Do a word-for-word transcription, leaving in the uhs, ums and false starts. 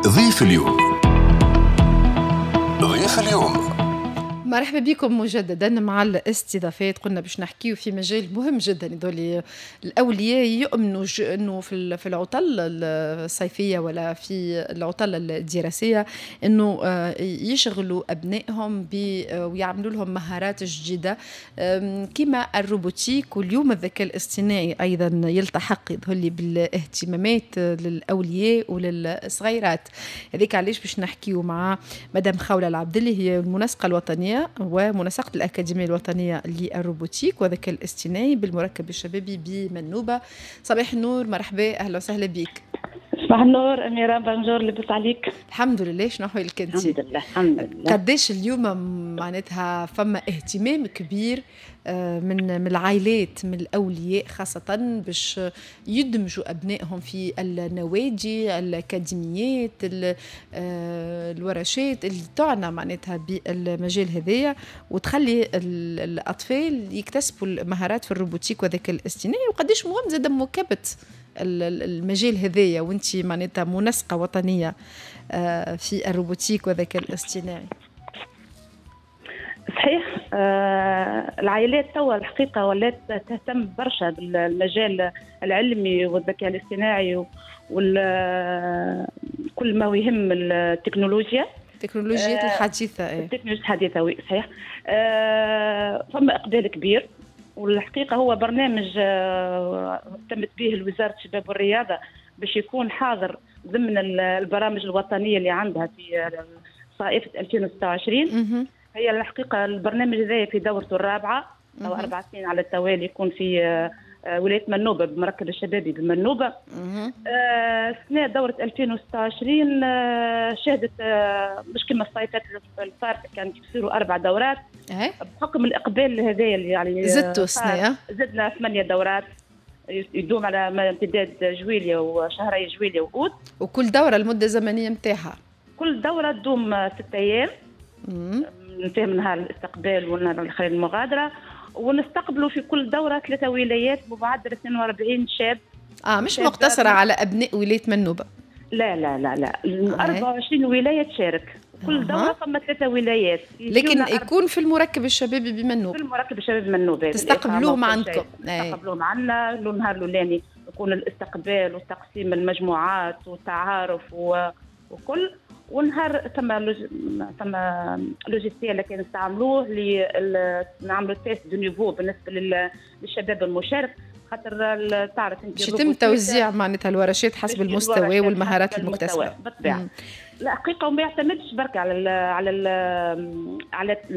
ضيف اليوم. ضيف اليوم. مرحبا بكم مجددا مع الاستضافات. قلنا باش نحكيو في مجال مهم جدا. يدولي الاولياء يؤمنوا انه في في العطل الصيفيه ولا في العطل الدراسيه انه يشغلوا ابنائهم ويعملوا لهم مهارات جديده كما الروبوتيك، واليوم الذكاء الاصطناعي ايضا يلتحق يظهر بالاهتمامات للاولياء وللصغيرات. هذيك علاش باش نحكيو مع مدام خولة العبدلي، هي المنسقه الوطنيه ومنسقة الأكاديمية الوطنية للروبوتيك والذكاء الاصطناعي بالمركب الشبابي بمنوبة. صباح النور، مرحبا، أهلا وسهلا بك. صباح النور أميرة، بونجور، لبس عليك. الحمد لله، شنو حوالك انت؟ الحمد لله الحمد لله. قديش اليوم معناتها فما اهتمام كبير من من العائلات، من الأولياء خاصة، باش يدمجوا أبنائهم في النوادي، الأكاديميات، الورشات اللي تعنى معناتها بالمجال هذايا، وتخلي الأطفال يكتسبوا المهارات في الروبوتيك والذكاء الاصطناعي. وقديش مهم زاد مواكبة المجال هذايا، وانت معناتها منسقة وطنية في الروبوتيك والذكاء الاصطناعي. صحيح. آه العائلات توا الحقيقة ولات تهتم برشا بالمجال العلمي والذكاء الاصطناعي وكل ما يهم التكنولوجيا التكنولوجيات آه الحديثة. ايه التكنولوجيا الحديثة، وي صحيح. آه فما إقبال كبير، والحقيقة هو برنامج آه تمت به وزارة الشباب والرياضة باش يكون حاضر ضمن البرامج الوطنية اللي عندها في صائفة ألفين وستة وعشرين. هي الحقيقة البرنامج هذا في دورته الرابعة أو أربع سنين على التوالي، يكون في ولاية منوبة بمركز الشبابي بمنوبة. السنة دورة ألفين وستة وعشرين شهدت مش كما الصيفات اللي صارت كانت يصيروا أربع دورات. بحكم الإقبال هذا اللي يعني زدتوا السنة، زدنا ثمانية دورات يدوم على امتداد جويلية وشهري جويلية وأوت، وكل دورة المدة الزمنية متاعها كل دورة تدوم ستة أيام. ننتهي من نهار الاستقبال ونهار الخير المغادرة، ونستقبلوا في كل دورة ثلاثة ولايات بمعدل اثنين وأربعين شاب. اه مش مقتصرة على أبناء ولاية منوبة. لا لا لا لا أربعة وعشرين ولاية تشارك، كل دورة فما ثلاثة ولايات، لكن يكون في المركب الشبابي بمنوبة. في المركب الشبابي بمنوبة تستقبلوهم عندكم. تستقبلوهم عندنا. النهار الأولاني يكون الاستقبال وتقسيم المجموعات والتعارف وكل، ونهار ثم لوج... ثم لوجيستيال اللي كانوا يستعملوه لنعملوا تيست دو نيفو بالنسبه لل... للشباب المشارك، خاطر تعرف انت يتم توزيع معناتها الورشات حسب المستوى والمهارات المكتسبه بالطبع. لا حقيقه وما يعتمدش برك على ال... على ال... على